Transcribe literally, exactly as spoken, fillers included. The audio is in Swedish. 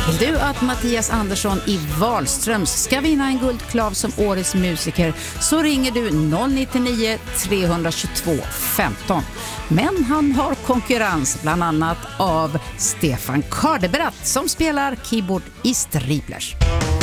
Vill du att Mattias Andersson i Wahlströms ska vinna en guldklav som årets musiker så ringer du noll nio nio tre två två femton. Men han har konkurrens bland annat av Stefan Kardebratt som spelar keyboard i Striplers.